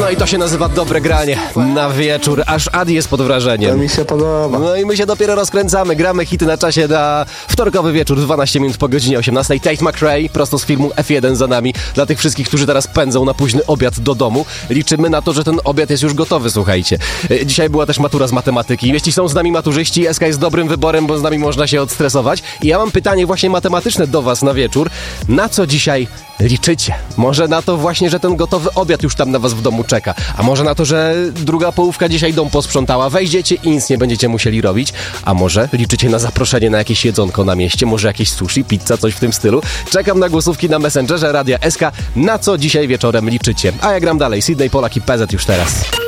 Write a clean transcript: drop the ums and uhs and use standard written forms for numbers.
No i to się nazywa dobre granie na wieczór, aż Adi jest pod wrażeniem. To mi się podoba. No i my się dopiero rozkręcamy, gramy hity na czasie na wtorkowy wieczór, 12 minut po godzinie 18. Tate McRae, prosto z filmu F1 za nami. Dla tych wszystkich, którzy teraz pędzą na późny obiad do domu, liczymy na to, że ten obiad jest już gotowy, słuchajcie. Dzisiaj była też matura z matematyki. Jeśli są z nami maturzyści, SK jest dobrym wyborem, bo z nami można się odstresować. I ja mam pytanie właśnie matematyczne do was na wieczór. Na co dzisiaj liczycie? Może na to właśnie, że ten gotowy obiad już tam na was w domu czeka. A może na to, że druga połówka dzisiaj dom posprzątała, wejdziecie i nic nie będziecie musieli robić. A może liczycie na zaproszenie na jakieś jedzonko na mieście, może jakieś sushi, pizza, coś w tym stylu. Czekam na głosówki na Messengerze Radia SK. Na co dzisiaj wieczorem liczycie? A ja gram dalej. Sydney Polak i PZ już teraz.